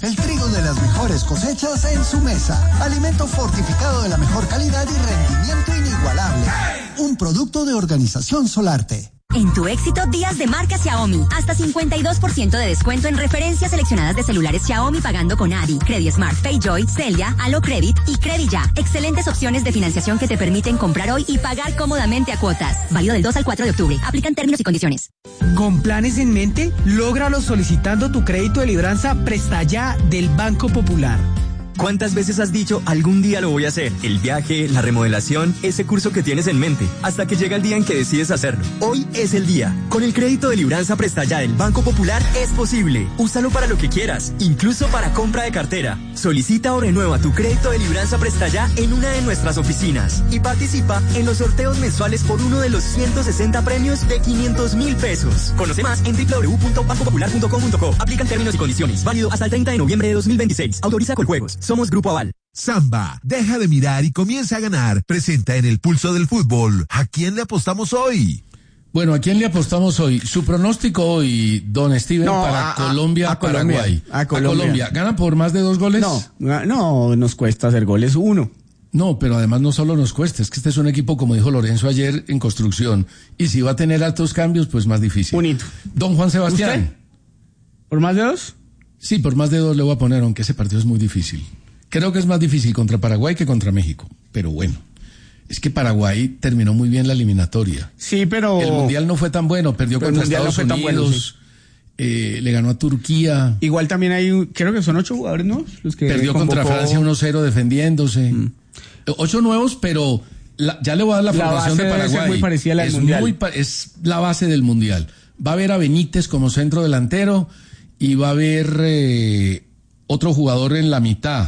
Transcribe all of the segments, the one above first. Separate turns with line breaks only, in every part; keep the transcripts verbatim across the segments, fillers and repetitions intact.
El trigo de las mejores cosechas en su mesa. Alimento fortificado de la mejor calidad y rendimiento inigualable. Un producto de Organización Solarte.
En tu éxito, días de marca Xiaomi. Hasta cincuenta y dos por ciento de descuento en referencias seleccionadas de celulares Xiaomi pagando con Adi, CrediSmart, PayJoy, Celia, AloCredit y CrediYa. Excelentes opciones de financiación que te permiten comprar hoy y pagar cómodamente a cuotas. Válido del dos al cuatro de octubre. Aplican términos y condiciones.
¿Con planes en mente? Lógralo solicitando tu crédito de libranza Presta Ya del Banco Popular.
¿Cuántas veces has dicho algún día lo voy a hacer? El viaje, la remodelación, ese curso que tienes en mente, hasta que llega el día en que decides hacerlo. Hoy es el día. Con el crédito de libranza Presta Ya del Banco Popular es posible. Úsalo para lo que quieras, incluso para compra de cartera. Solicita o renueva tu crédito de libranza Presta Ya en una de nuestras oficinas y participa en los sorteos mensuales por uno de los ciento sesenta premios de quinientos mil pesos. Conoce más en doble u doble u doble u punto banco popular punto com punto co. Aplican términos y condiciones. Válido hasta el treinta de noviembre de dos mil veintiséis. Autoriza Coljuegos. Somos Grupo Aval.
Samba, deja de mirar y comienza a ganar. Presenta en el Pulso del Fútbol. ¿A quién le apostamos hoy?
Bueno, ¿a quién le apostamos hoy? Su pronóstico hoy, don Steven, no, para a, Colombia, a Paraguay.
A Colombia.
¿A Colombia? ¿Gana por más de dos goles?
No, no, nos cuesta hacer goles uno.
No, pero además no solo nos cuesta, es que este es un equipo, como dijo Lorenzo ayer, en construcción. Y si va a tener altos cambios, pues más difícil.
Bonito.
Don Juan Sebastián.
¿Usted? ¿Por más de dos?
Sí, por más de dos le voy a poner, aunque ese partido es muy difícil. Creo que es más difícil contra Paraguay que contra México, pero bueno. Es que Paraguay terminó muy bien la eliminatoria.
Sí, pero...
El Mundial no fue tan bueno, perdió contra Estados no Unidos, bueno, sí. eh, le ganó a Turquía.
Igual también hay, creo que son ocho jugadores, ¿no? Los que
perdió
convocó...
contra Francia uno cero defendiéndose. Mm. Ocho nuevos, pero la, ya le voy a dar la, la formación de Paraguay.
Es muy parecida a la del
es
Mundial.
Muy, es la base del Mundial. Va a haber a Benítez como centro delantero y va a haber eh, otro jugador en la mitad.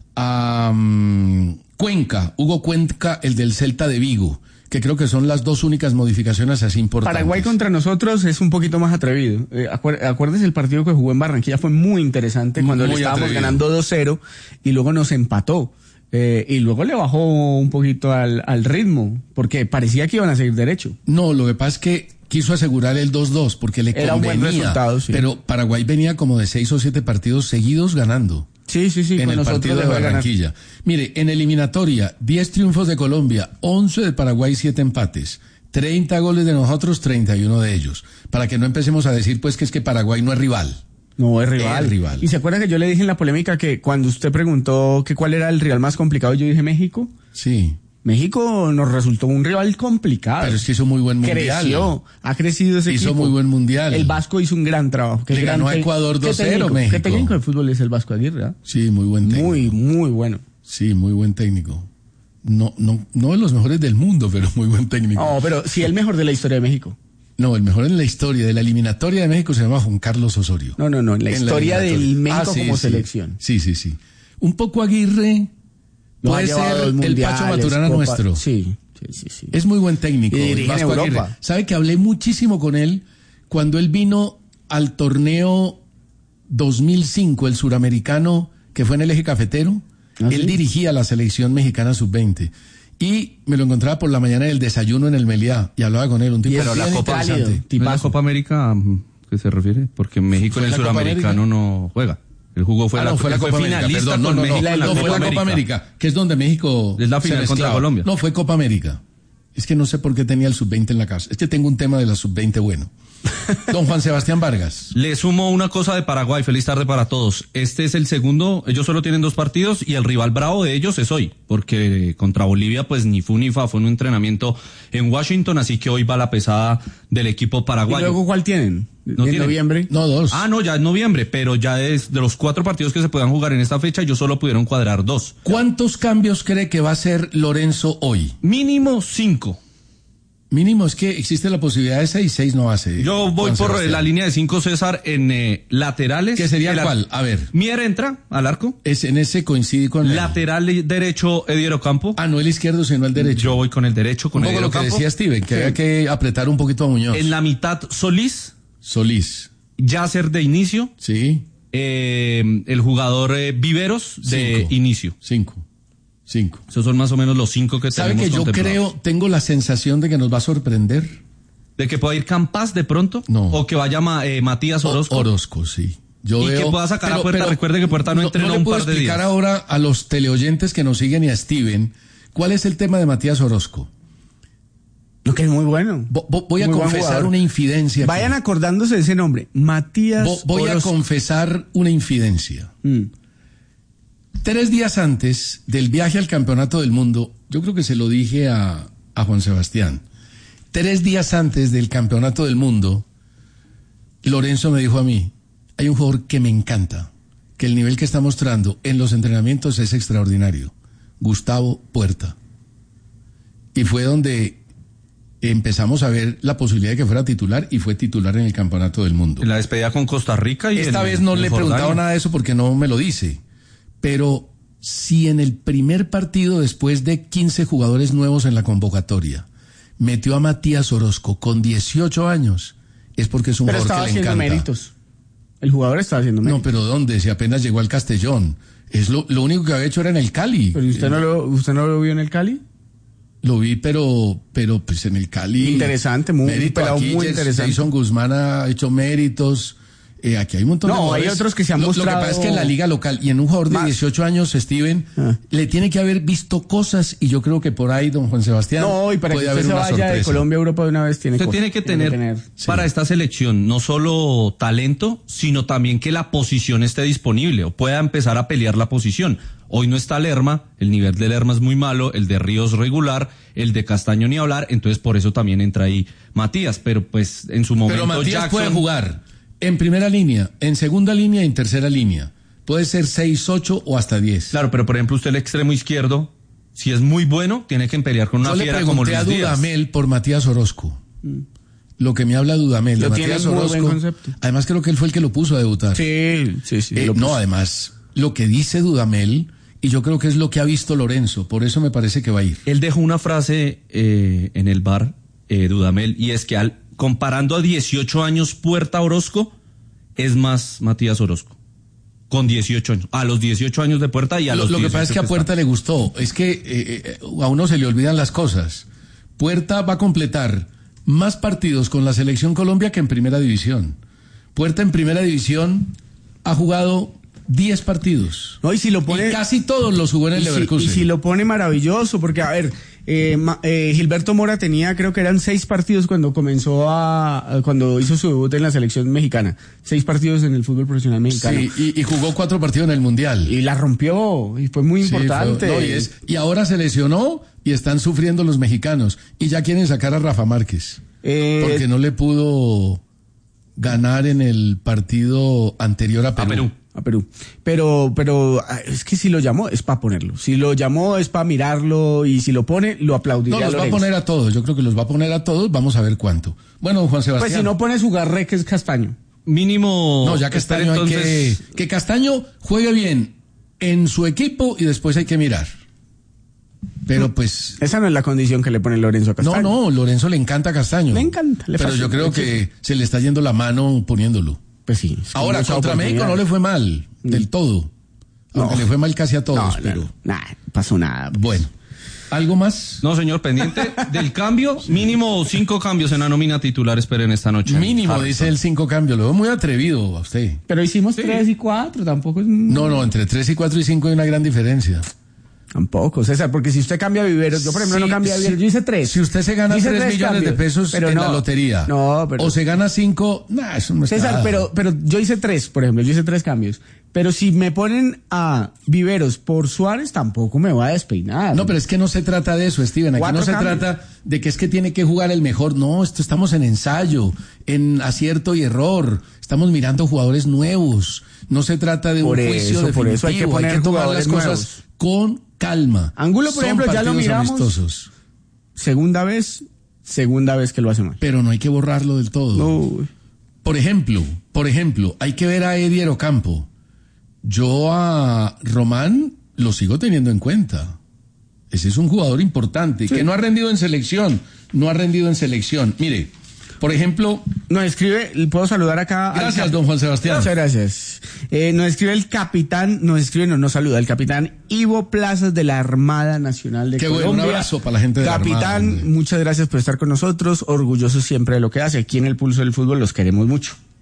A um, Cuenca, Hugo Cuenca, el del Celta de Vigo, que creo que son las dos únicas modificaciones así importantes.
Paraguay contra nosotros es un poquito más atrevido. Eh, acuer- acuérdese el partido que jugó en Barranquilla, fue muy interesante cuando muy le estábamos atrevido. ganando dos cero y luego nos empató. Eh, y luego le bajó un poquito al, al ritmo, porque parecía que iban a seguir derecho.
No, lo que pasa es que quiso asegurar el dos dos, porque le
Era
convenía.
Un buen resultado, sí.
Pero Paraguay venía como de seis o siete partidos seguidos ganando.
Sí, sí, sí.
En el partido de Barranquilla. Mire, en eliminatoria, diez triunfos de Colombia, once de Paraguay, siete empates. treinta goles de nosotros, treinta y uno de ellos. Para que no empecemos a decir, pues, que es que Paraguay no es rival.
No, es rival.
Es rival.
¿Y se acuerda que yo le dije en la polémica que cuando usted preguntó que cuál era el rival más complicado, yo dije México?
Sí.
México nos resultó un rival complicado.
Pero es que hizo muy buen mundial.
Creció, ha crecido ese
hizo
equipo.
Hizo muy buen mundial.
El Vasco hizo un gran trabajo.
Le ganó a Ecuador dos cero, México.
¿Qué técnico de fútbol es el Vasco Aguirre? ¿eh?
Sí, muy buen técnico.
Muy, muy bueno.
Sí, muy buen técnico. No, no, no de los mejores del mundo, pero muy buen técnico.
No, pero sí el mejor de la historia de México.
No, el mejor en la historia de la eliminatoria de México se llama Juan Carlos Osorio.
No, no, no, en la en historia la del México ah, sí, como
sí.
selección.
Sí, sí, sí. Un poco Aguirre puede ser el Pacho Maturana Copa, nuestro.
Sí, sí, sí, sí.
Es muy buen técnico.
Y Vasco Aguirre.
Sabe que hablé muchísimo con él cuando él vino al torneo dos mil cinco, el suramericano, que fue en el Eje Cafetero. ¿Ah, él sí? dirigía la selección mexicana sub veinte. Y me lo encontraba por la mañana en el desayuno en el Meliá y hablaba con él, un tipo
pero la Copa, la Copa América, ¿qué se refiere? Porque México en el suramericano no juega. El jugó fue,
ah,
la,
no, fue la Copa América, perdón, no, no, no, no, no fue la Copa América, que es donde México
es la final contra Colombia.
No, fue Copa América. Es que no sé por qué tenía el sub veinte en la casa. Es que tengo un tema de la sub veinte bueno. Don Juan Sebastián Vargas.
Le sumo una cosa de Paraguay. Feliz tarde para todos. Este es el segundo. Ellos solo tienen dos partidos y el rival bravo de ellos es hoy. Porque contra Bolivia, pues ni fu ni fa. Fue un entrenamiento en Washington. Así que hoy va la pesada del equipo paraguayo.
¿Y luego cuál tienen?
¿No
¿En
tienen?
noviembre?
No, dos.
Ah, no, ya es noviembre. Pero ya es de los cuatro partidos que se puedan jugar en esta fecha, ellos solo pudieron cuadrar dos.
¿Cuántos cambios cree que va a hacer Lorenzo hoy?
Mínimo cinco.
Mínimo, es que existe la posibilidad de seis, seis no hace.
Yo voy por Sebastián. La línea de cinco, César, en eh, laterales.
¿Qué sería
el,
cuál? A ver.
Mier entra al arco.
Es, en ese coincide con
lateral el... derecho, Edier Ocampo.
Ah, no el izquierdo, sino el derecho.
Yo voy con el derecho, con
Edier Ocampo. Un poco lo que decía Steven, que sí. había que apretar un poquito a Muñoz.
En la mitad, Solís.
Solís.
Yasser de inicio.
Sí.
Eh, el jugador eh, Viveros de
cinco.
inicio.
Cinco. Cinco.
Esos son más o menos los cinco que
¿Sabe
tenemos.
¿Sabe que yo creo, tengo la sensación de que nos va a sorprender?
¿De que pueda ir Campas de pronto?
No.
¿O que vaya eh, Matías Orozco?
O, Orozco, sí. Yo
y
veo,
que pueda sacar
pero,
a Puerta.
Pero,
Recuerde que Puerta no, no entrena
no
un
le puedo
par de días.
explicar ahora a los teleoyentes que nos siguen y a Steven cuál es el tema de Matías Orozco.
Lo que es muy bueno.
Bo, bo, voy a
muy
confesar una infidencia.
Vayan
aquí.
acordándose de ese nombre, Matías
Bo, Voy
Orozco.
a confesar una infidencia.
Mm.
Tres días antes del viaje al Campeonato del Mundo, yo creo que se lo dije a, a Juan Sebastián, tres días antes del Campeonato del Mundo, Lorenzo me dijo a mí, hay un jugador que me encanta, que el nivel que está mostrando en los entrenamientos es extraordinario, Gustavo Puerta. Y fue donde empezamos a ver la posibilidad de que fuera titular y fue titular en el Campeonato del Mundo.
En la despedida con Costa Rica y
Esta
en,
vez no
en
le he
Jordania.
preguntado nada de eso porque no me lo dice. Pero si en el primer partido, después de quince jugadores nuevos en la convocatoria, metió a Matías Orozco con dieciocho años, es porque es un
Pero
jugador
estaba
que le
haciendo
encanta.
méritos. El jugador estaba haciendo méritos.
No, pero ¿dónde? Si apenas llegó al Castellón. Es lo, lo único que había hecho era en el Cali.
Pero usted no lo, usted no lo vio en el Cali.
Lo vi, pero, pero pues en el Cali.
Interesante, muy,
mérito
pelado
aquí,
muy
Jason
interesante.
Jason Guzmán ha hecho méritos. Eh, aquí hay un montón
No,
de jugadores.
hay otros que se han
lo,
mostrado-
Lo que pasa es que en la liga local y en un jugador de
Más.
dieciocho años, Steven,
Ah.
le tiene que haber visto cosas y yo creo que por ahí, don Juan Sebastián,
No, y para
puede
que
haber
usted se
una
vaya
sorpresa.
de Colombia a Europa de una vez tiene
Usted
cosas,
tiene que tener,
Sí.
para esta selección no solo talento, sino también que la posición esté disponible o pueda empezar a pelear la posición. Hoy no está Lerma, el nivel de Lerma es muy malo, el de Ríos regular, el de Castaño ni hablar, entonces por eso también entra ahí Matías, pero pues en su momento
Pero Matías
Jackson
puede jugar en primera línea, en segunda línea y en tercera línea. Puede ser seis, ocho o hasta diez.
Claro, pero por ejemplo usted el extremo izquierdo, si es muy bueno, tiene que pelear con una
Yo le
fiera como
pregunté
Luis
a
Díaz.
Dudamel por Matías Orozco. Lo que me habla Dudamel de
Lo tiene
Matías
muy buen
Orozco.
concepto.
Además creo que él fue el que lo puso a debutar.
Sí, sí, sí.
Eh,
lo
no,
puso.
además, lo que dice Dudamel, y yo creo que es lo que ha visto Lorenzo, por eso me parece que va a ir.
Él dejó una frase eh, en el bar, eh, Dudamel, y es que al, comparando a dieciocho años Puerta Orozco, es más Matías Orozco. Con dieciocho años. A los dieciocho años de Puerta y a
Lo,
los
lo que
dieciocho
pasa es que a Puerta
está.
le gustó, es que eh, eh, a uno se le olvidan las cosas. Puerta va a completar más partidos con la Selección Colombia que en Primera División. Puerta en Primera División ha jugado diez partidos.
No, y si lo pone...
Y casi todos los jugó en el
y si,
Leverkusen.
y si lo pone maravilloso, porque a ver, eh, ma- eh, Gilberto Mora tenía, creo que eran seis partidos cuando comenzó a, a- cuando hizo su debut en la selección mexicana. Seis partidos en el fútbol profesional mexicano.
Sí, y, y jugó cuatro partidos en el Mundial.
Y la rompió, y fue muy
Sí,
importante.
fue- no, y, es- y ahora se lesionó y están sufriendo los mexicanos. Y ya quieren sacar a Rafa Márquez.
Eh,
Porque no le pudo ganar en el partido anterior a Perú.
A Perú.
a Perú. Pero, pero ah, es que si lo llamó es para ponerlo. Si lo llamó es para mirarlo y si lo pone lo aplaudiría.
No, los va a
Lorenzo.
poner a todos. Yo creo que los va a poner a todos. Vamos a ver cuánto. Bueno, Juan Sebastián.
Pues si no pone su garré que es Castaño.
Mínimo.
No, ya Castaño hay que...
entonces,
Que Castaño juegue bien en su equipo y después hay que mirar. Pero pues...
Esa no es la condición que le pone Lorenzo a
No,
Castaño.
no, Lorenzo le encanta a Castaño.
Le encanta, le
Pero
fascina,
yo creo
le
que se le está yendo la mano poniéndolo.
Pues sí. es que
Ahora,
mucha
contra México no le fue mal, del todo. Aunque
No.
le fue mal casi a todos,
No, no,
pero...
no, nah, no pasó nada.
Bueno, ¿algo más?
No, señor, pendiente del cambio, mínimo cinco cambios en la nómina titular, esperen esta noche.
Mínimo,
Harrison.
dice el cinco cambios. Lo veo muy atrevido a usted.
Pero hicimos tres y cuatro, tampoco es...
No, no, entre tres y cuatro y cinco hay una gran diferencia.
Tampoco, César, porque si usted cambia Viveros, yo por ejemplo
Sí,
no cambia Viveros,
sí.
yo hice tres.
Si usted se gana
Yo hice
tres millones
cambios,
de pesos
pero
en
no,
la lotería,
no, pero,
o se gana cinco, nah, eso no es
César,
nada.
pero, pero yo hice tres, por ejemplo, yo hice tres cambios. Pero si me ponen a Viveros por Suárez, tampoco me va a despeinar.
No, pero es que no se trata de eso, Steven. Aquí
Cuatro
no se
cambios.
trata de que es que tiene que jugar el mejor. No, esto estamos en ensayo, en acierto y error. Estamos mirando jugadores nuevos. No se trata de
Por
un juicio
eso,
definitivo.
por eso hay que poner
tomar las
jugadores
cosas
nuevos.
con calma.
Angulo, por
Son
ejemplo, ya lo
partidos
miramos.
amistosos.
Segunda vez, segunda vez que lo hace mal.
Pero no hay que borrarlo del todo.
Uy.
Por ejemplo, por ejemplo, hay que ver a Eddie Ocampo. Yo a Román lo sigo teniendo en cuenta. Ese es un jugador importante,
Sí.
que no ha rendido en selección, no ha rendido en selección. Mire, por ejemplo,
Nos escribe, puedo saludar acá. al
gracias,
cap-
don Juan Sebastián.
Muchas gracias. Eh, nos escribe el capitán, nos escribe, no nos saluda, el capitán Ivo Plazas de la Armada Nacional de
Qué bueno,
Colombia.
un abrazo para la gente de la
Capitán,
Armada, hombre.
muchas gracias por estar con nosotros, orgullosos siempre de lo que hace. Aquí en el Pulso del Fútbol los queremos mucho.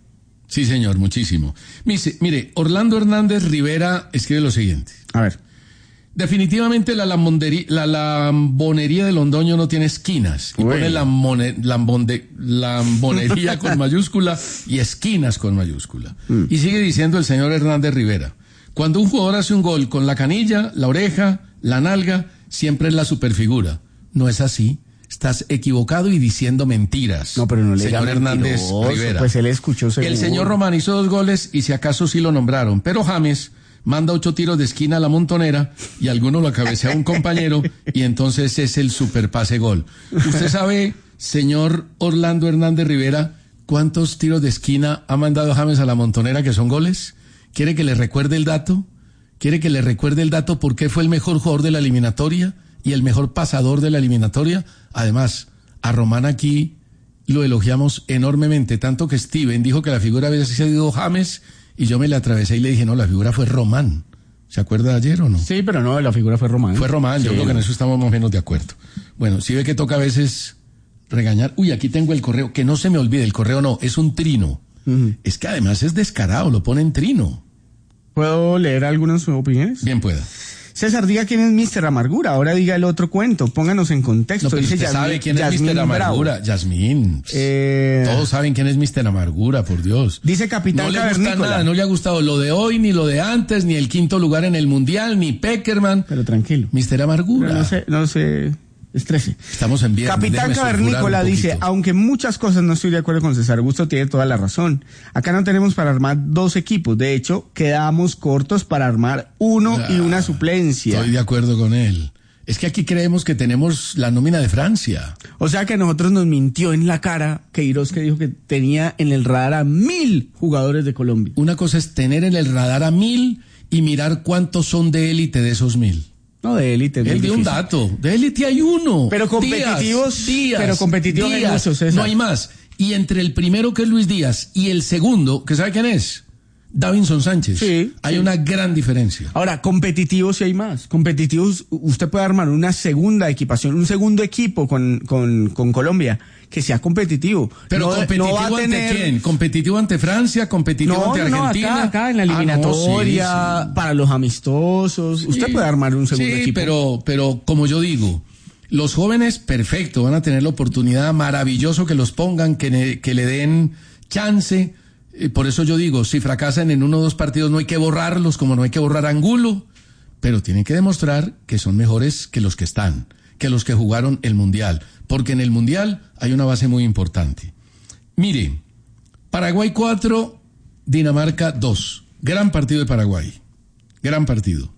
Sí, señor, muchísimo. Mire, mire, Orlando Hernández Rivera escribe lo siguiente.
A ver.
Definitivamente la, la lambonería de Londoño no tiene esquinas. Y pone lambone, lambonde, lambonería con mayúscula y esquinas con mayúscula. Mm. Y sigue diciendo el señor Hernández Rivera. Cuando un jugador hace un gol con la canilla, la oreja, la nalga, siempre es la superfigura. No es así. Estás equivocado y diciendo mentiras.
No, pero no le
señor Hernández Rivera.
Pues él escuchó seguro.
El señor Román hizo dos goles y si acaso sí lo nombraron. Pero James manda ocho tiros de esquina a la Montonera y alguno lo cabecea a un compañero y entonces es el superpase gol. ¿Usted sabe, señor Orlando Hernández Rivera, cuántos tiros de esquina ha mandado James a la Montonera que son goles? ¿Quiere que le recuerde el dato? ¿Quiere que le recuerde el dato por qué fue el mejor jugador de la eliminatoria y el mejor pasador de la eliminatoria? Además, a Román aquí lo elogiamos enormemente, tanto que Steven dijo que la figura había sido James y yo me le atravesé y le dije, no, la figura fue Román. ¿Se acuerda de ayer o no?
Sí, pero no, la figura fue Román.
Fue Román, sí. Yo creo que en eso estamos más o menos de acuerdo. Bueno, sí ve que toca a veces regañar. Uy, aquí tengo el correo, que no se me olvide, el correo no, es un trino. Uh-huh. Es que además es descarado, lo pone en trino.
¿Puedo leer algunas opiniones?
Bien pueda.
César, diga quién es mister Amargura, ahora diga el otro cuento, pónganos en contexto.
No, pero
dice
usted
Yasmín,
sabe quién
Yasmín
es mister Amargura, Yasmín.
Eh...
Todos saben quién es mister Amargura, por Dios.
Dice Capitán
No le
Cavernícola.
gusta nada, no le ha gustado lo de hoy, ni lo de antes, ni el quinto lugar en el Mundial, ni Peckerman.
Pero tranquilo.
mister Amargura.
Pero no se, no se estrese.
Estamos en viernes.
Capitán Cavernícola dice, aunque muchas cosas no estoy de acuerdo con César Augusto, tiene toda la razón. Acá no tenemos para armar dos equipos. De hecho, quedamos cortos para armar uno ah, y una suplencia.
Estoy de acuerdo con él. Es que aquí creemos que tenemos la nómina de Francia.
O sea que a nosotros nos mintió en la cara Queiroz, que dijo que tenía en el radar a mil jugadores de Colombia.
Una cosa es tener en el radar a mil y mirar cuántos son de élite de esos mil.
No, de élite.
Él dio un dato. De élite hay uno.
Pero competitivos,
Díaz,
pero competitivos
Díaz,
hay muchos, César.
No hay más. Y entre el primero, que es Luis Díaz, y el segundo, que ¿sabe quién es? Davinson Sánchez.
Sí.
Hay
sí.
una gran diferencia.
Ahora, competitivos sí hay más. Competitivos, usted puede armar una segunda equipación, un segundo equipo con, con, con Colombia, que sea competitivo.
Pero
no,
competitivo
no va a tener...
ante quién? ¿Competitivo ante Francia? ¿Competitivo
no,
ante
no,
Argentina?
Acá, acá en la eliminatoria, ah, no, sí, sí. Para los amistosos. Usted sí. puede armar un segundo
sí,
equipo.
pero, pero como yo digo, los jóvenes, perfecto, van a tener la oportunidad, maravilloso que los pongan, que, ne, que le den chance. Por eso yo digo, si fracasan en uno o dos partidos no hay que borrarlos, como no hay que borrar a Angulo, pero tienen que demostrar que son mejores que los que están, que los que jugaron el Mundial, porque en el Mundial hay una base muy importante. Mire, Paraguay cuatro, Dinamarca dos. Gran partido de Paraguay, gran partido.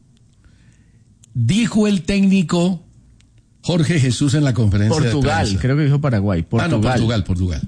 Dijo el técnico Jorge Jesús en la conferencia
Portugal,
de prensa.
creo que dijo Paraguay. Portugal.
Ah, no, Portugal, Portugal.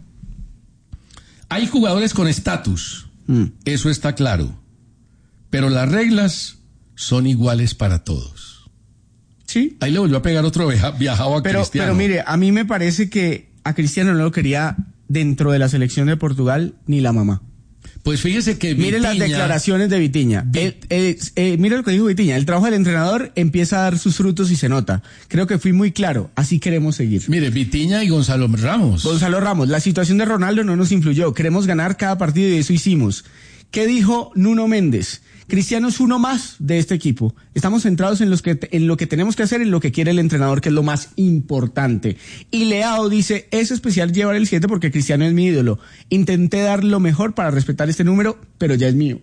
Hay jugadores con estatus, mm. eso está claro, pero las reglas son iguales para todos.
Sí.
Ahí le volvió a pegar otro viajado a
pero,
Cristiano.
Pero mire, a mí me parece que a Cristiano no lo quería dentro de la selección de Portugal ni la mamá.
Pues fíjese que Vitinha...
Mire las declaraciones de Vitinha. Vi... Eh, eh, eh, mire lo que dijo Vitinha. El trabajo del entrenador empieza a dar sus frutos y se nota. Creo que fui muy claro. Así queremos seguir.
Mire, Vitinha y Gonzalo Ramos.
Gonzalo Ramos. La situación de Ronaldo no nos influyó. Queremos ganar cada partido y eso hicimos. ¿Qué dijo Nuno Méndez? Cristiano es uno más de este equipo. Estamos centrados en, los que, en lo que tenemos que hacer, en lo que quiere el entrenador, que es lo más importante. Y Leao dice, es especial llevar el siete porque Cristiano es mi ídolo. Intenté dar lo mejor para respetar este número, pero ya es mío.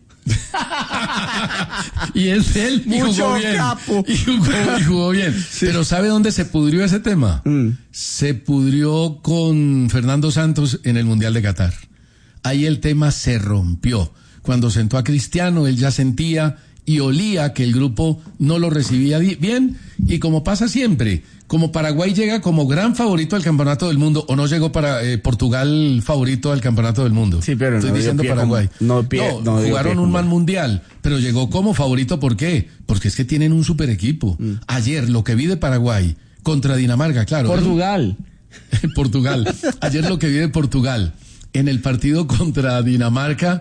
Y es él, y
Mucho
jugó bien.
capo.
Y jugó, y jugó bien. Sí. Pero ¿sabe dónde se pudrió ese tema? Mm. Se pudrió con Fernando Santos en el Mundial de Qatar. Ahí el tema se rompió. Cuando sentó a Cristiano, él ya sentía y olía que el grupo no lo recibía bien, y como pasa siempre, como Paraguay llega como gran favorito al campeonato del mundo, o no llegó para eh, Portugal favorito al campeonato del mundo.
Sí, pero
estoy
no
diciendo
dio pie
Paraguay.
Como, no, pie,
no, no jugaron un mal mundial, pero llegó como favorito. ¿Por qué? Porque es que tienen un super equipo. Mm. Ayer lo que vi de Paraguay contra Dinamarca, claro.
Portugal.
¿eh? Portugal. Ayer lo que vi de Portugal en el partido contra Dinamarca,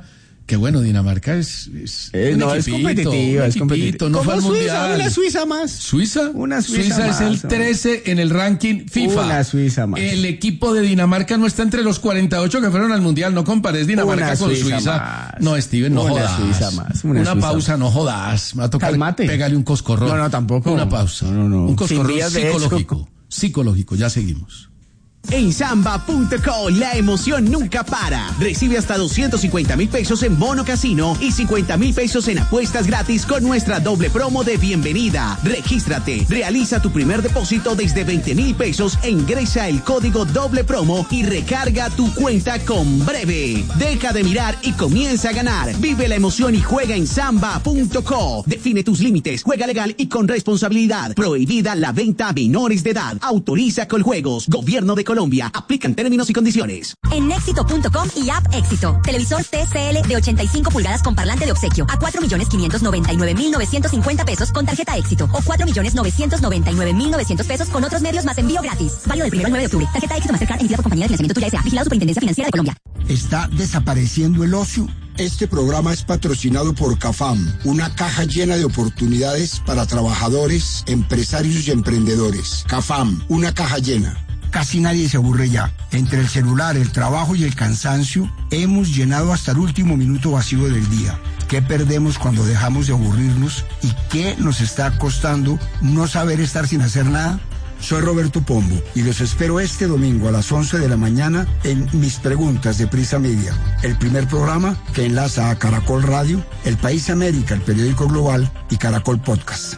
Que bueno, Dinamarca es, es,
eh, no, es competitiva, es competitiva.
No fue al
Suiza,
mundial.
Una Suiza más.
¿Suiza?
Una Suiza,
Suiza
más,
es el trece en el ranking FIFA.
Una Suiza más.
El equipo de Dinamarca no está entre los cuarenta y ocho que fueron al mundial. No compares Dinamarca
una
con
Suiza.
Suiza.
Más.
No, Steven, no
una
jodas.
Suiza más. Una,
una
Suiza
pausa,
más.
no jodas. Me va a tocar
Calmate.
Pegarle un coscorrón.
No, no, tampoco.
Una pausa.
No, no, no.
Un coscorrón psicológico.
Hecho.
Psicológico, ya seguimos.
En Samba punto co la emoción nunca para. Recibe hasta doscientos cincuenta mil pesos en bono casino y cincuenta mil pesos en apuestas gratis con nuestra doble promo de bienvenida. Regístrate, realiza tu primer depósito desde veinte mil pesos e ingresa el código doble promo y recarga tu cuenta con breve. Deja de mirar y comienza a ganar. Vive la emoción y juega en Samba punto co. Define tus límites, juega legal y con responsabilidad. Prohibida la venta a menores de edad. Autoriza Coljuegos, Gobierno de Colombia. Aplican términos y condiciones.
En éxito punto com y App Éxito. Televisor T C L de ochenta y cinco pulgadas con parlante de obsequio a cuatro millones quinientos noventa y nueve mil novecientos cincuenta pesos con tarjeta Éxito o cuatro millones novecientos noventa y nueve mil novecientos pesos con otros medios más envío gratis. Válido del primero al nueve de octubre. Tarjeta Éxito Mastercard emitida por Compañía de Financiamiento Tuya S A. Vigilado Superintendencia Financiera de Colombia.
¿Está desapareciendo el ocio? Este programa es patrocinado por CAFAM, una caja llena de oportunidades para trabajadores, empresarios y emprendedores. CAFAM, una caja llena. Casi nadie se aburre ya. Entre el celular, el trabajo y el cansancio, hemos llenado hasta el último minuto vacío del día. ¿Qué perdemos cuando dejamos de aburrirnos? ¿Y qué nos está costando no saber estar sin hacer nada? Soy Roberto Pombo y los espero este domingo a las once de la mañana en Mis Preguntas de Prisa Media, el primer programa que enlaza a Caracol Radio, El País América, el periódico global y Caracol Podcast.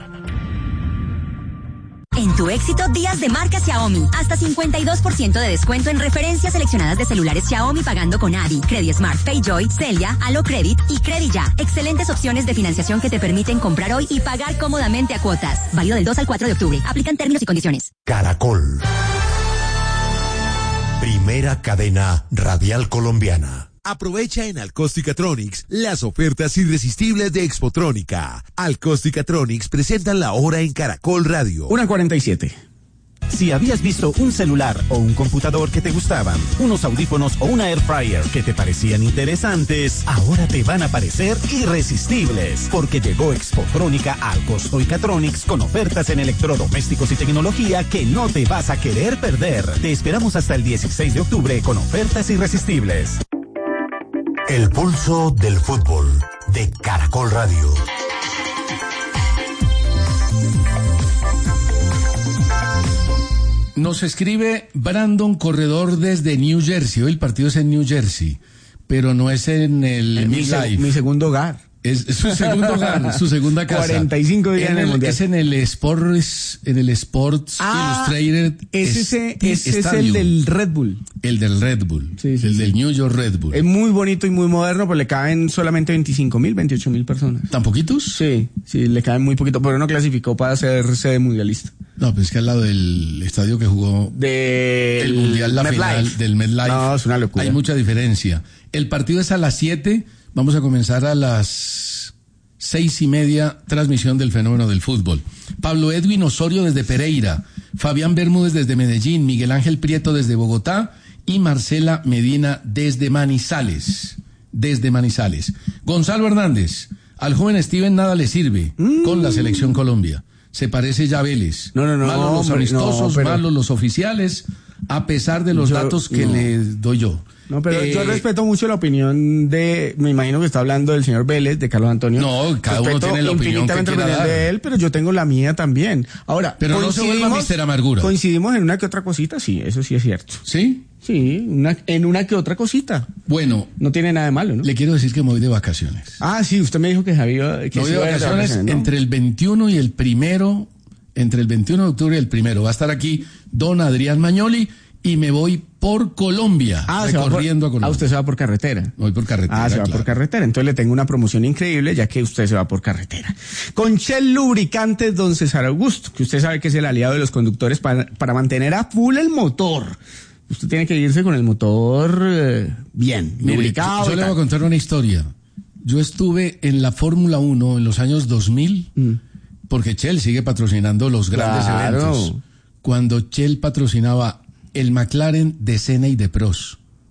En tu éxito, días de marca Xiaomi. Hasta cincuenta y dos por ciento de descuento en referencias seleccionadas de celulares Xiaomi pagando con Adi, Credismart, Payjoy, Celia, Alocredit y Credija. Excelentes opciones de financiación que te permiten comprar hoy y pagar cómodamente a cuotas. Válido del dos al cuatro de octubre. Aplican términos y condiciones.
Caracol. Primera cadena radial colombiana. Aprovecha en Alcosticatronics las ofertas irresistibles de Expotrónica. Alcosticatronics presentan la hora en Caracol Radio.
una cuarenta y siete.
Si habías visto un celular o un computador que te gustaban, unos audífonos o una air fryer que te parecían interesantes, ahora te van a parecer irresistibles, porque llegó Expotrónica a Alcosticatronics con ofertas en electrodomésticos y tecnología que no te vas a querer perder. Te esperamos hasta el dieciséis de octubre con ofertas irresistibles.
El pulso del fútbol de Caracol Radio.
Nos escribe Brandon Corredor desde New Jersey. Hoy el partido es en New Jersey, pero no es en el, el
mi, seg- mi segundo hogar.
Es, es su segundo hogar, su segunda casa.
cuarenta y cinco días en, en el, el mundial.
Es en el Sports, en el Sports
ah,
Illustrated.
Ese, ese es el del Red Bull.
El del Red Bull.
Sí, sí,
el
sí.
del New York Red Bull.
Es muy bonito y muy moderno, pero le caben solamente veinticinco mil, veintiocho mil personas.
¿Tan poquitos?
Sí, sí, le caben muy poquito, pero no clasificó para ser sede mundialista.
No, pues es que al lado del estadio que jugó
de
el mundial, la final del MetLife.
No, es una locura.
Hay mucha diferencia. El partido es a las siete. Vamos a comenzar a las seis y media, transmisión del fenómeno del fútbol. Pablo Edwin Osorio desde Pereira, Fabián Bermúdez desde Medellín, Miguel Ángel Prieto desde Bogotá y Marcela Medina desde Manizales. Desde Manizales. Gonzalo Hernández, al joven Steven nada le sirve mm. con la selección Colombia. Se parece ya a Vélez.
No, no, no.
Malos los amistosos, no, pero... malos los oficiales, a pesar de los yo, datos que no. les doy yo.
No, pero
eh,
yo respeto mucho la opinión de, me imagino que está hablando del señor Vélez, de Carlos Antonio.
No, cada uno tiene la opinión que quiera dar.
de él, pero yo tengo la mía también. Ahora,
pero no se vuelva mister Amargura.
Coincidimos en una que otra cosita, sí, eso sí es cierto.
¿Sí?
Sí, una, en una que otra cosita.
Bueno.
No tiene nada de malo, ¿no?
Le quiero decir que me voy de vacaciones.
Ah, sí, usted me dijo que sabía que
me voy de vacaciones, de vacaciones ¿no? entre el veintiuno y el primero, entre el veintiuno de octubre y el primero. Va a estar aquí don Adrián Mañoli. Y me voy por Colombia,
ah,
recorriendo
por,
a Colombia.
Ah, usted se va por carretera.
Voy por carretera,
Ah, se va
claro.
por carretera. Entonces le tengo una promoción increíble, ya que usted se va por carretera. Con Shell Lubricantes, don César Augusto, que usted sabe que es el aliado de los conductores para, para mantener a full el motor. Usted tiene que irse con el motor eh, bien,
Mire,
lubricado.
Yo, yo le voy a contar una historia. Yo estuve en la Fórmula uno en los años dos mil, mm. porque Shell sigue patrocinando los grandes
claro.
eventos. Cuando Shell patrocinaba el McLaren de Senna y de Prost,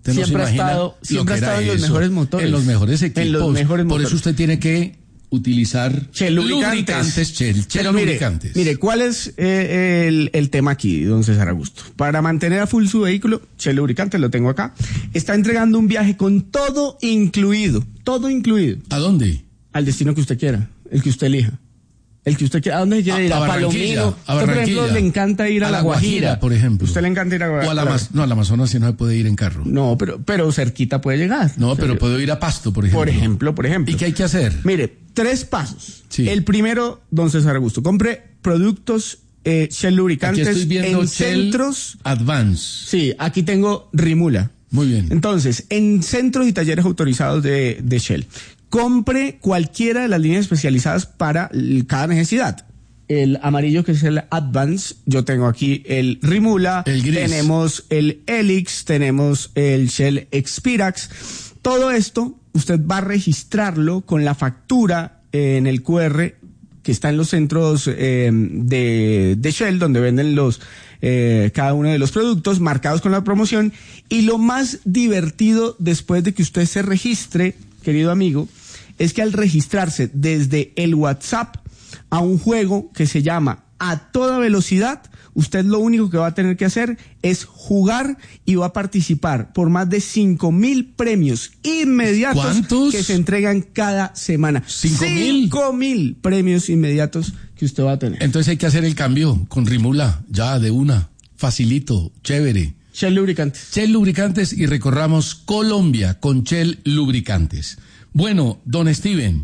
Usted
siempre
no se
ha estado, siempre ha estado en los eso, mejores motores.
En los mejores equipos.
En los mejores
Por
motores.
eso usted tiene que utilizar
Shell lubricantes.
lubricantes Shell, Shell
Pero mire,
lubricantes.
Mire, ¿cuál es eh, el, el tema aquí, don César Augusto? Para mantener a full su vehículo, Shell lubricantes, lo tengo acá, está entregando un viaje con todo incluido, todo incluido.
¿A dónde?
Al destino que usted quiera, el que usted elija. El que usted quiera, ¿a dónde quiere
a,
ir?
A,
a
Barranquilla.
Palomino.
A Barranquilla.
Usted, por ejemplo, le encanta ir a, a la, la Guajira, Guajira,
por ejemplo.
Usted le encanta ir a
Guajira. O a la, Mas, no, al Amazonas sí no se puede ir en carro.
No, pero, pero cerquita puede llegar.
No, pero puedo ir a Pasto, por ejemplo.
Por ejemplo, por ejemplo.
¿Y qué hay que hacer?
Mire, tres pasos.
Sí.
El primero, don César Augusto, compre productos eh, Shell lubricantes
aquí estoy viendo
en
Shell
centros.
Advance.
Sí, aquí tengo Rimula.
Muy bien.
Entonces, en centros y talleres autorizados de, de Shell, compre cualquiera de las líneas especializadas para cada necesidad. El amarillo, que es el Advance, yo tengo aquí el Rimula,
el gris.
Tenemos el Helix, tenemos el Shell Expirax. Todo esto usted va a registrarlo con la factura en el Q R que está en los centros eh, de, de Shell, donde venden los eh, cada uno de los productos marcados con la promoción. Y lo más divertido después de que usted se registre, querido amigo, es que al registrarse desde el WhatsApp a un juego que se llama A Toda Velocidad, usted lo único que va a tener que hacer es jugar y va a participar por más de cinco mil premios inmediatos.
¿Cuántos?
Que se entregan cada semana.
¿Cinco mil?
Cinco mil premios inmediatos que usted va a tener.
Entonces hay que hacer el cambio con Rimula, ya de una, facilito, chévere.
Shell Lubricantes.
Shell Lubricantes y recorramos Colombia con Shell Lubricantes. Bueno, don Steven,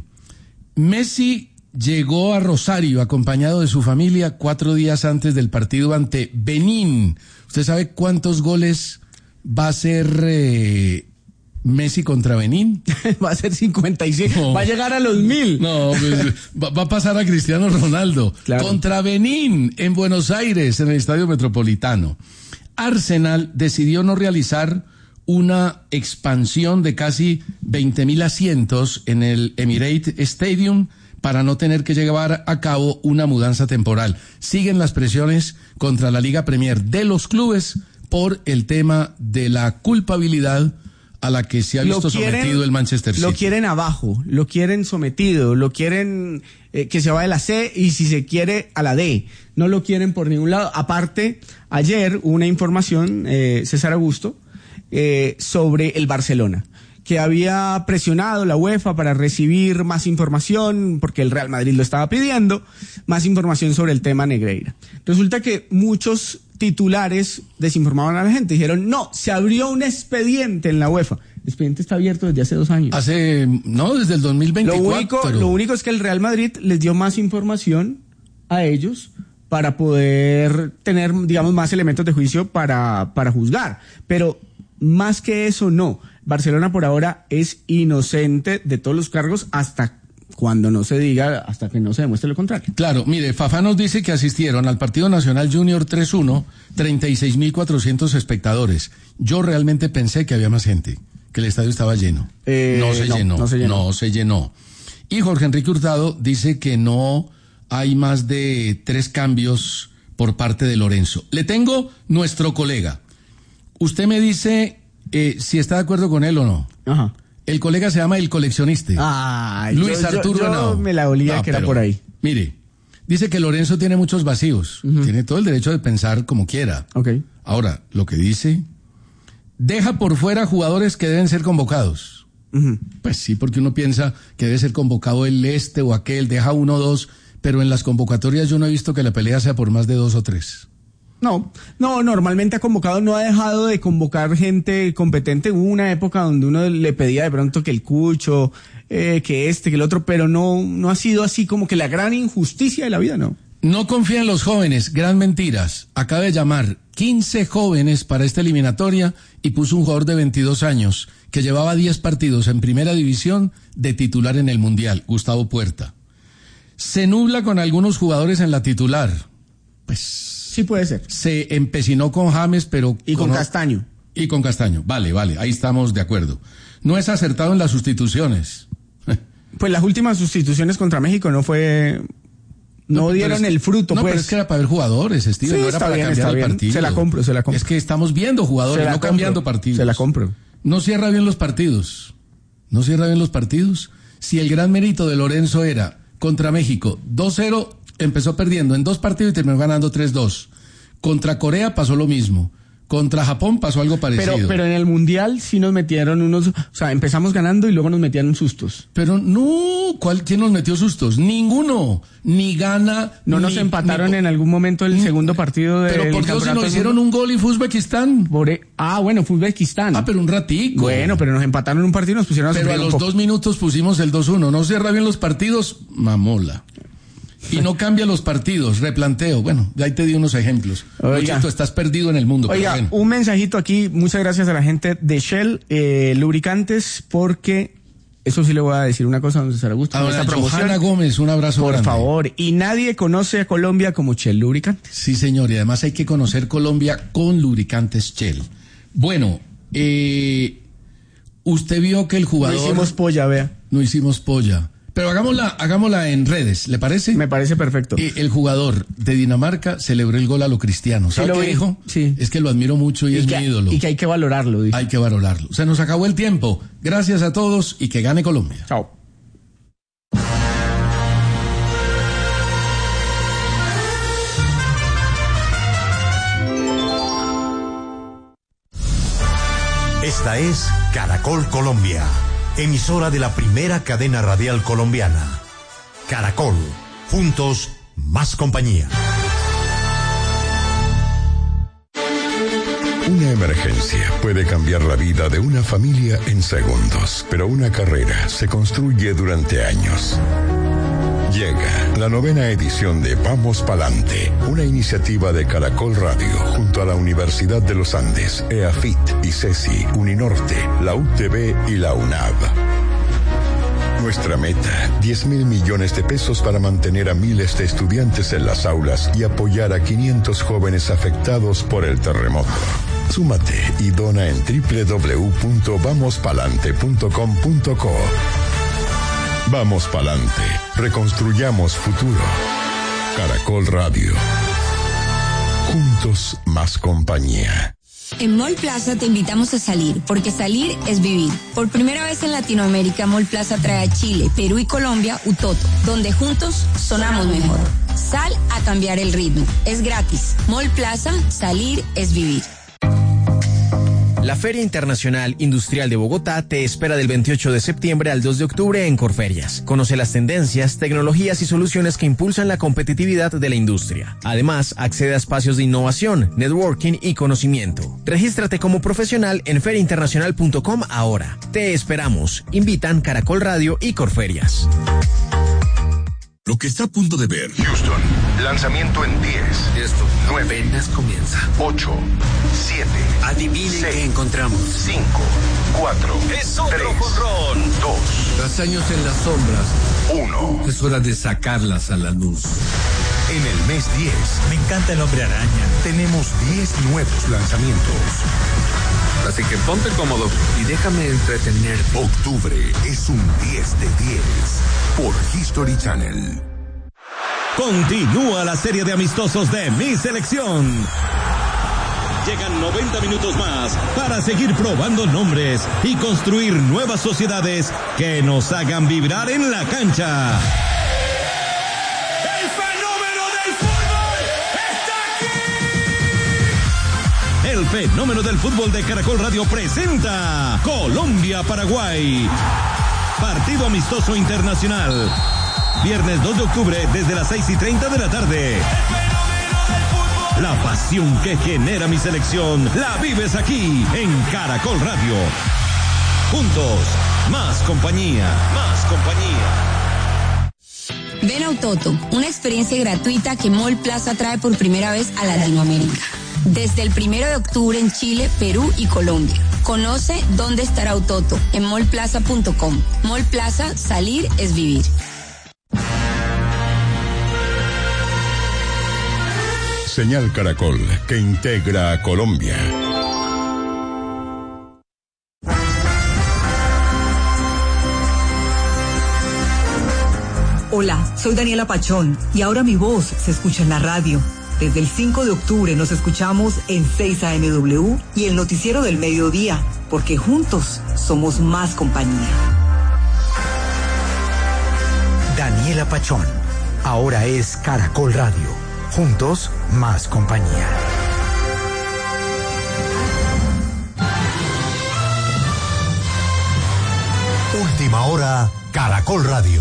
Messi llegó a Rosario acompañado de su familia cuatro días antes del partido ante Benín. ¿Usted sabe cuántos goles va a ser eh, Messi contra Benín?
Va a ser cincuenta y seis. No. Va a llegar a los mil.
No, pues, va, va a pasar a Cristiano Ronaldo.
Claro.
Contra Benín en Buenos Aires, en el Estadio Metropolitano. Arsenal decidió no realizar una expansión de casi veinte mil asientos en el Emirates Stadium para no tener que llevar a cabo una mudanza temporal. Siguen las presiones contra la Liga Premier de los clubes por el tema de la culpabilidad a la que se ha visto quieren, sometido el Manchester City.
Lo quieren abajo, lo quieren sometido, lo quieren eh, que se vaya a la C y si se quiere a la D. No lo quieren por ningún lado. Aparte, ayer hubo una información, eh, César Augusto, eh, sobre el Barcelona, que había presionado la UEFA para recibir más información, porque el Real Madrid lo estaba pidiendo, más información sobre el tema Negreira. Resulta que muchos titulares desinformaban a la gente, dijeron, no, se abrió un expediente en la UEFA. El expediente está abierto desde hace dos años.
Hace, no, desde el dos mil veinticuatro.
Lo único, lo único es que el Real Madrid les dio más información a ellos para poder tener, digamos, más elementos de juicio para, para juzgar. Pero más que eso, no. Barcelona por ahora es inocente de todos los cargos hasta cuando no se diga, hasta que no se demuestre lo contrario.
Claro, mire, Fafá nos dice que asistieron al Partido Nacional Junior tres uno, treinta y seis mil cuatrocientos espectadores. Yo realmente pensé que había más gente, que el estadio estaba lleno.
Eh,
no, se
no,
llenó,
no se llenó.
No se llenó. Y Jorge Enrique Hurtado dice que no hay más de tres cambios por parte de Lorenzo. Le tengo nuestro colega. Usted me dice eh, si está de acuerdo con él o no.
Ajá.
El colega se llama El Coleccionista.
Ay,
Luis
yo,
Arturo
yo, yo
Henao.
me la olía
No,
que era
pero,
por ahí.
Mire, dice que Lorenzo tiene muchos vacíos. Uh-huh. Tiene todo el derecho de pensar como quiera.
Okay.
Ahora, lo que dice, deja por fuera jugadores que deben ser convocados. Uh-huh. Pues sí, porque uno piensa que debe ser convocado el este o aquel, deja uno o dos, pero en las convocatorias yo no he visto que la pelea sea por más de dos o tres.
No, no, normalmente ha convocado, no ha dejado de convocar gente competente. Hubo una época donde uno le pedía de pronto que el Cucho, eh, que este, que el otro, pero no, no ha sido así como que la gran injusticia de la vida, ¿no?
No confía en los jóvenes, gran mentiras. Acaba de llamar quince jóvenes para esta eliminatoria y puso un jugador de veintidós años que llevaba diez partidos en primera división de titular en el Mundial, Gustavo Puerta. Se nubla con algunos jugadores en la titular. Pues
sí puede ser.
Se empecinó con James, pero...
Y con, con Castaño.
Y con Castaño. Vale, vale, ahí estamos de acuerdo. No es acertado en las sustituciones.
Pues las últimas sustituciones contra México no fue... No, no dieron es, el fruto,
no,
pues.
pero es que era para ver jugadores, Steven,
sí,
no era para
bien,
cambiar el
bien.
partido.
Se la compro, se la compro.
Es que estamos viendo jugadores, no
compro,
cambiando partidos.
Se la compro.
no cierra bien los partidos. No cierra bien los partidos. Si el gran mérito de Lorenzo era contra México, dos cero, empezó perdiendo en dos partidos y terminó ganando tres dos. Contra Corea pasó lo mismo. Contra Japón pasó algo parecido.
Pero, pero en el Mundial sí nos metieron unos... O sea, empezamos ganando y luego nos metieron sustos.
Pero no, ¿cuál, ¿quién nos metió sustos? Ninguno. Ni gana...
¿No
ni,
nos empataron
ni,
en algún momento el ni, segundo partido del
Pero por Dios, se nos hicieron
mundo?
un gol y fue Uzbekistán.
Por, ah, bueno, fue Uzbekistán.
Ah, pero un ratico.
Bueno, pero nos empataron un partido y nos pusieron a
Pero a los dos minutos pusimos el dos uno. No cierra bien los partidos, mamola. Y no cambia los partidos, replanteo. Bueno, ya ahí te di unos ejemplos. Luchito, estás perdido en el mundo.
Oiga,
pero bueno.
Un mensajito aquí. Muchas gracias a la gente de Shell eh, Lubricantes, porque eso sí le voy a decir una cosa, don César Augusto.
Ahora, Johanna Gómez, un abrazo
Por
grande.
favor. Y nadie conoce a Colombia como Shell Lubricantes.
Sí, señor. Y además hay que conocer Colombia con Lubricantes Shell. Bueno, eh, usted vio que el jugador...
No hicimos polla, vea.
No hicimos polla. Pero hagámosla, hagámosla en redes, ¿le parece?
Me parece perfecto.
Eh, el jugador de Dinamarca celebró el gol a lo cristiano. ¿Sabe
sí,
qué dijo?
Sí.
Es que lo admiro mucho y, y es
que,
mi ídolo.
Y que hay que valorarlo. Dijo.
Hay que valorarlo. Se nos acabó el tiempo. Gracias a todos y que gane Colombia.
Chao.
Esta es Caracol Colombia, emisora de la primera cadena radial colombiana. Caracol, juntos, más compañía.
Una emergencia puede cambiar la vida de una familia en segundos, pero una carrera se construye durante años. Llega la novena edición de Vamos Palante, una iniciativa de Caracol Radio junto a la Universidad de los Andes, EAFIT, ICESI, Uninorte, la U T V y la UNAV. Nuestra meta, diez mil millones de pesos para mantener a miles de estudiantes en las aulas y apoyar a quinientos jóvenes afectados por el terremoto. Súmate y dona en doble u doble u doble u punto vamos palante punto com punto co. Vamos Palante, reconstruyamos futuro. Caracol Radio. Juntos más compañía.
En Mall Plaza te invitamos a salir, porque salir es vivir. Por primera vez en Latinoamérica, Mall Plaza trae a Chile, Perú y Colombia Utoto, donde juntos sonamos mejor. Sal a cambiar el ritmo. Es gratis. Mall Plaza, salir es vivir.
La Feria Internacional Industrial de Bogotá te espera del veintiocho de septiembre al dos de octubre en Corferias. Conoce las tendencias, tecnologías y soluciones que impulsan la competitividad de la industria. Además, accede a espacios de innovación, networking y conocimiento. Regístrate como profesional en feria internacional punto com ahora. Te esperamos. Invitan Caracol Radio y Corferias.
Lo que está a punto de ver.
Houston, lanzamiento en diez.
Esto
nueve.
Apenas comienza.
ocho. siete.
Adivinen
seis,
qué encontramos.
cinco. cuatro.
Es otro
tres,
jonrón.
dos.
Tras años en las sombras.
uno.
Es hora de sacarlas a la luz.
En el mes diez.
Me encanta el Hombre Araña.
Tenemos diez nuevos lanzamientos.
Así que ponte cómodo y déjame entretener.
Octubre es un diez de diez por History Channel.
Continúa la serie de amistosos de Mi Selección. Llegan noventa minutos más para seguir probando nombres y construir nuevas sociedades que nos hagan vibrar en la cancha.
¡El fenómeno del fútbol está aquí!
El fenómeno del fútbol de Caracol Radio presenta Colombia-Paraguay. Partido amistoso internacional. Viernes dos de octubre desde las seis y treinta de la tarde. La pasión que genera Mi Selección la vives aquí en Caracol Radio. Juntos, más compañía, más compañía.
Ven a Utoto, una experiencia gratuita que Mall Plaza trae por primera vez a Latinoamérica. Desde el primero de octubre en Chile, Perú y Colombia. Conoce dónde estará Utoto en mall plaza punto com. Mall Plaza, salir es vivir.
Señal Caracol, que integra a Colombia.
Hola, soy Daniela Pachón y ahora mi voz se escucha en la radio. Desde el cinco de octubre nos escuchamos en seis A M W y el noticiero del mediodía, porque juntos somos más compañía.
Daniela Pachón, ahora es Caracol Radio. Juntos, más compañía.
Última hora, Caracol Radio.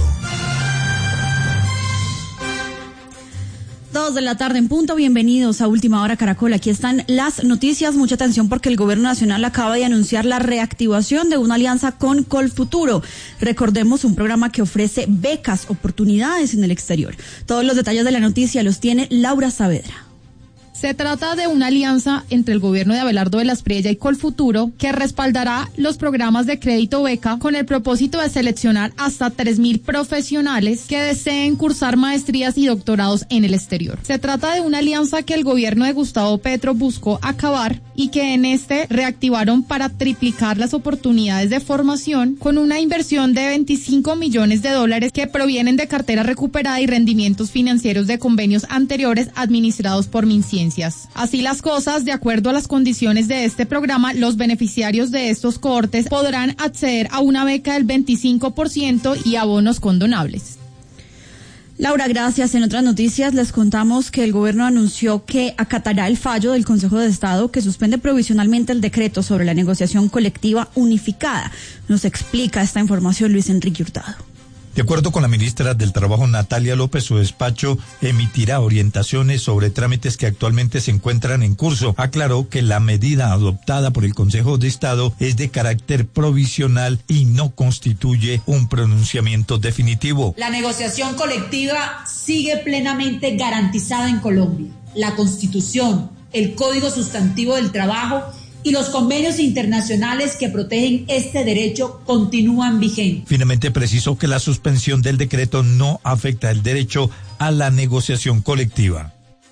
Dos de la tarde en punto, bienvenidos a Última Hora Caracol. Aquí están las noticias, mucha atención porque el gobierno nacional acaba de anunciar la reactivación de una alianza con Colfuturo. Recordemos, un programa que ofrece becas, oportunidades en el exterior. Todos los detalles de la noticia los tiene Laura Saavedra.
Se trata de una alianza entre el gobierno de Abelardo de la Espriella y Colfuturo que respaldará los programas de crédito beca con el propósito de seleccionar hasta tres mil profesionales que deseen cursar maestrías y doctorados en el exterior. Se trata de una alianza que el gobierno de Gustavo Petro buscó acabar y que en este reactivaron para triplicar las oportunidades de formación con una inversión de veinticinco millones de dólares que provienen de cartera recuperada y rendimientos financieros de convenios anteriores administrados por MinCiencias. Así las cosas, de acuerdo a las condiciones de este programa, los beneficiarios de estos cohortes podrán acceder a una beca del veinticinco por ciento y a bonos condonables.
Laura, gracias. En otras noticias les contamos que el gobierno anunció que acatará el fallo del Consejo de Estado que suspende provisionalmente el decreto sobre la negociación colectiva unificada. Nos explica esta información Luis Enrique Hurtado.
De acuerdo con la ministra del Trabajo, Natalia López, su despacho emitirá orientaciones sobre trámites que actualmente se encuentran en curso. Aclaró que la medida adoptada por el Consejo de Estado es de carácter provisional y no constituye un pronunciamiento definitivo.
La negociación colectiva sigue plenamente garantizada en Colombia. La Constitución, el Código Sustantivo del Trabajo y los convenios internacionales que protegen este derecho continúan vigentes.
Finalmente precisó que la suspensión del decreto no afecta el derecho a la negociación colectiva.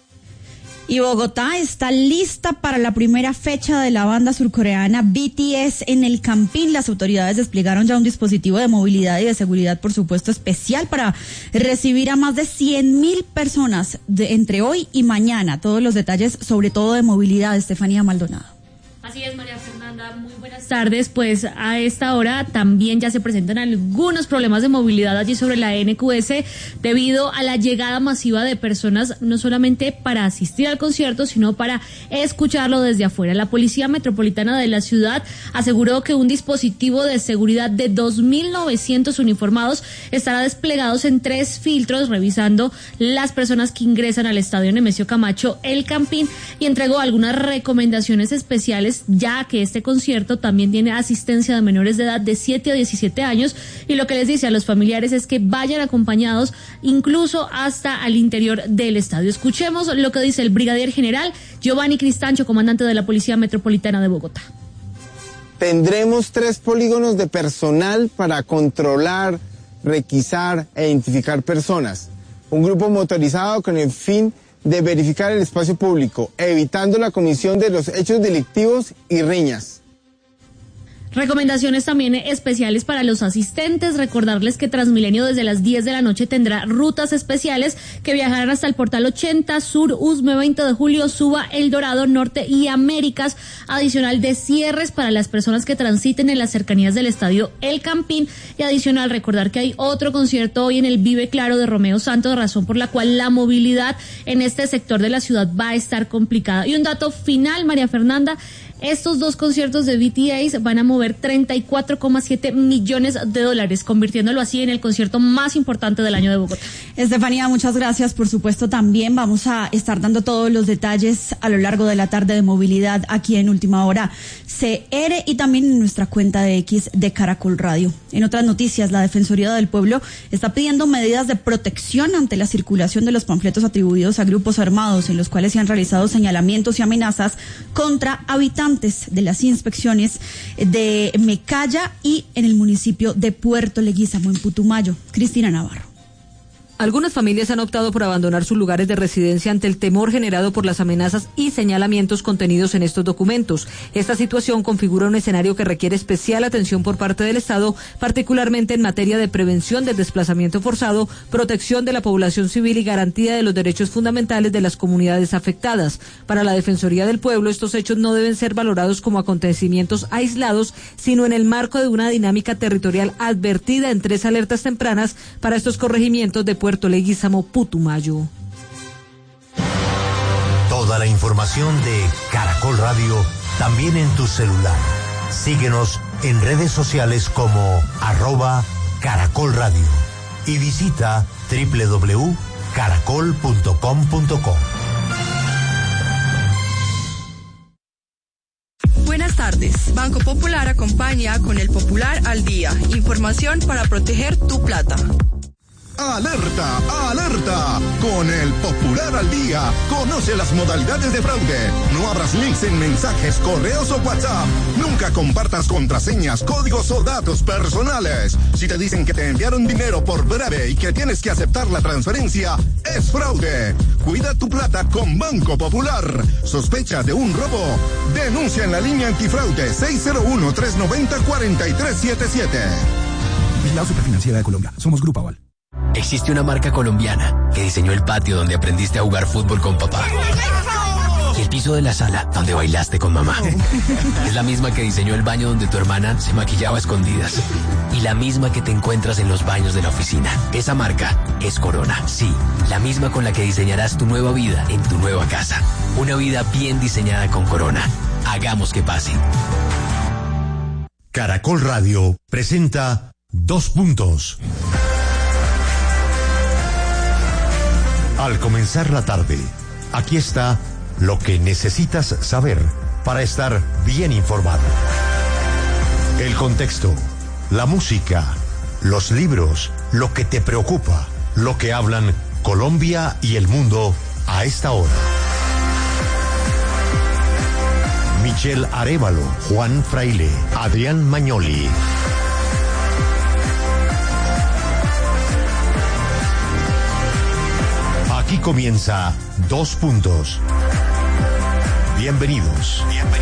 Y Bogotá está lista para la primera fecha de la banda surcoreana B T S en el Campín. Las autoridades desplegaron ya un dispositivo de movilidad y de seguridad, por supuesto, especial para recibir a más de cien mil personas de, entre hoy y mañana. Todos los detalles, sobre todo de movilidad, Estefanía Maldonado.
Así es, María Fernanda, muy buenas tardes. Pues a esta hora también ya se presentan algunos problemas de movilidad allí sobre la N Q S debido a la llegada masiva de personas, no solamente para asistir al concierto, sino para escucharlo desde afuera. La Policía Metropolitana de la ciudad aseguró que un dispositivo de seguridad de dos mil novecientos uniformados estará desplegados en tres filtros, revisando las personas que ingresan al estadio Nemesio Camacho, El Campín, y entregó algunas recomendaciones especiales, ya que este concierto también tiene asistencia de menores de edad de siete a diecisiete años, y lo que les dice a los familiares es que vayan acompañados incluso hasta al interior del estadio. Escuchemos lo que dice el brigadier general Giovanni Cristancho, comandante de la Policía Metropolitana de Bogotá.
Tendremos tres polígonos de personal para controlar, requisar e identificar personas. Un grupo motorizado con el fin de verificar el espacio público, evitando la comisión de los hechos delictivos y riñas.
Recomendaciones también especiales para los asistentes. Recordarles que Transmilenio desde las diez de la noche tendrá rutas especiales que viajarán hasta el Portal ochenta, Sur, Usme, veinte de julio, Suba, El Dorado, Norte y Américas. Adicional de cierres para las personas que transiten en las cercanías del estadio El Campín. Y adicional, recordar que hay otro concierto hoy en el Vive Claro de Romeo Santos, razón por la cual la movilidad en este sector de la ciudad va a estar complicada. Y un dato final, María Fernanda, estos dos conciertos de B T S van a mover treinta y cuatro coma siete millones de dólares, convirtiéndolo así en el concierto más importante del año de Bogotá.
Estefanía, muchas gracias. Por supuesto, también vamos a estar dando todos los detalles a lo largo de la tarde de movilidad aquí en Última Hora C R y también en nuestra cuenta de X de Caracol Radio. En otras noticias, la Defensoría del Pueblo está pidiendo medidas de protección ante la circulación de los panfletos atribuidos a grupos armados en los cuales se han realizado señalamientos y amenazas contra habitantes de las inspecciones de Mecaya y en el municipio de Puerto Leguízamo, en Putumayo. Cristina Navarro.
Algunas familias han optado por abandonar sus lugares de residencia ante el temor generado por las amenazas y señalamientos contenidos en estos documentos. Esta situación configura un escenario que requiere especial atención por parte del Estado, particularmente en materia de prevención del desplazamiento forzado, protección de la población civil y garantía de los derechos fundamentales de las comunidades afectadas. Para la Defensoría del Pueblo, estos hechos no deben ser valorados como acontecimientos aislados, sino en el marco de una dinámica territorial advertida en tres alertas tempranas para estos corregimientos de Puerto Leguízamo, Putumayo.
Toda la información de Caracol Radio también en tu celular. Síguenos en redes sociales como arroba Caracol Radio y visita doble u doble u doble u punto caracol punto com punto co.
Buenas tardes. Banco Popular acompaña con el Popular al Día. Información para proteger tu plata.
¡Alerta! ¡Alerta! Con el Popular al Día, conoce las modalidades de fraude. No abras links en mensajes, correos o WhatsApp. Nunca compartas contraseñas, códigos o datos personales. Si te dicen que te enviaron dinero por breve y que tienes que aceptar la transferencia, es fraude. Cuida tu plata con Banco Popular. ¿Sospecha de un robo? Denuncia en la línea antifraude seis cero uno, tres nueve cero, cuatro tres siete siete.
Vigilado Superfinanciera de Colombia. Somos Grupo Aval.
Existe una marca colombiana que diseñó el patio donde aprendiste a jugar fútbol con papá. Y el piso de la sala donde bailaste con mamá. Es la misma que diseñó el baño donde tu hermana se maquillaba a escondidas. Y la misma que te encuentras en los baños de la oficina. Esa marca es Corona. Sí, la misma con la que diseñarás tu nueva vida en tu nueva casa. Una vida bien diseñada con Corona. Hagamos que pase.
Caracol Radio presenta Dos Puntos. Al comenzar la tarde, aquí está lo que necesitas saber para estar bien informado. El contexto, la música, los libros, lo que te preocupa, lo que hablan Colombia y el mundo a esta hora. Michelle Arévalo, Juan Fraile, Adrián Magnoli. Aquí comienza Dos Puntos. Bienvenidos. Bienvenidos.